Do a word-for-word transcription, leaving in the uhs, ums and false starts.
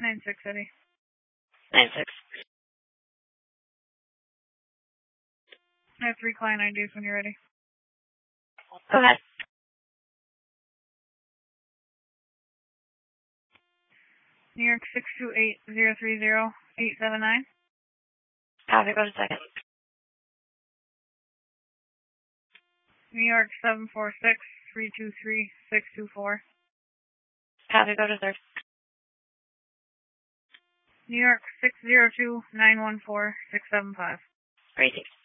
Nine six, Eddie. Nine six. I have three client I Ds when you're ready. Go ahead. New York six two eight zero three zero eight seven nine. Copy, go to second. New York seven four six three two three six two four. Copy, go to third. New York six zero two nine one four six seven five. Great, thanks.